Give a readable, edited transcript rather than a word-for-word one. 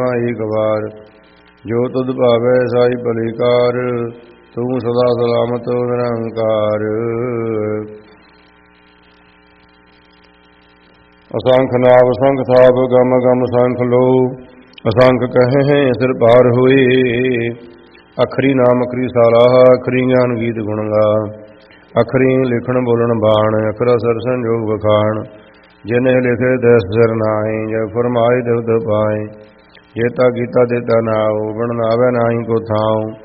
ਏਕ ਵਾਰ। ਜੋ ਤੁਧ ਭਾਵੈ ਸਾਈ ਭਲੀ ਕਾਰ, ਤੂੰ ਸਦਾ ਸਲਾਮਤ ਨਿਰੰਕਾਰ। ਅਸੰਖ ਨਾਮ ਅਸੰਖ ਥਾਪ, ਗਮ ਗਮ ਸੰਖ ਲੋ, ਅਸੰਖ ਕਹੇ ਸਿਰ ਭਾਰ ਹੋਏ। ਅਖਰੀ ਨਾਮ ਅਖਰੀ ਸਾਲਾਹ, ਅਖਰੀ ਗਿਆਨ ਗੀਤ ਗੁਣ ਗਾ। ਅਖਰੀ ਲਿਖਣ ਬੋਲਣ ਬਾਣ, ਅਖਰਾ ਸਰ ਸੰਜੋਗ ਬਖਾਣ। ਜਿਨੇ ਲਿਖੇ ਦਸ ਸਿਰ ਨਾਹੀ, ਜੇ ਫਰਮਾਏ ਦਿਵ ਪਾਏ। ਜੇਤਾ ਕੀਤਾ ਦੇਤਾ ਨਾਉ, ਬਣ ਨਾਵੇ ਨਾਹੀ ਕੋ ਥਾਉ।